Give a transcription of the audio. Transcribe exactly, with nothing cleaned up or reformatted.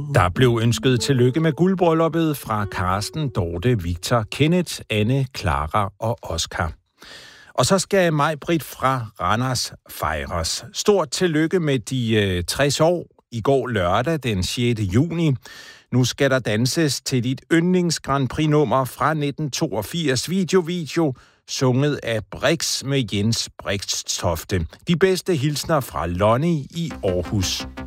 Der blev ønsket tillykke med guldbrylluppet fra Karsten, Dorte, Victor, Kenneth, Anne, Clara og Oscar. Og så skal Maj-Britt fra Randers fejres. Stort tillykke med de øh, tres år. I går lørdag den sjette juni. Nu skal der danses til dit yndlings Grand Prix-nummer fra nitten toogfirs, Video Video, sunget af Brix med Jens Brixtofte. De bedste hilsner fra Lonnie i Aarhus.